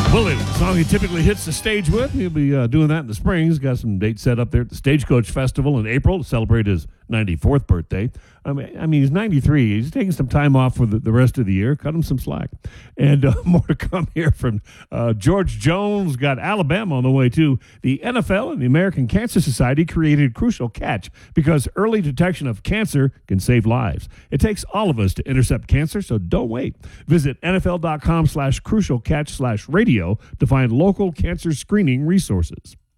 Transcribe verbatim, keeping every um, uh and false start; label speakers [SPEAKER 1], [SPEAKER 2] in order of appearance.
[SPEAKER 1] Willie, the song he typically hits the stage with. He'll be uh, doing that in the spring. He's got some dates set up there at the Stagecoach Festival in April to celebrate his ninety-fourth birthday. I mean, I mean he's ninety-three. He's taking some time off for the, the rest of the year. Cut him some slack. And uh, more to come here from uh, George Jones. Got Alabama on the way, too. The N F L and the American Cancer Society created Crucial Catch because early detection of cancer can save lives. It takes all of us to intercept cancer, so don't wait. Visit nfl.com slash crucial catch slash radio to find local cancer screening resources.